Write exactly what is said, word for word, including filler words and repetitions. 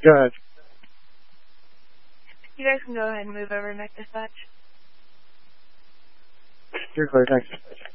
Go ahead. You guys can go ahead and move over next dispatch. You're clear, thanks.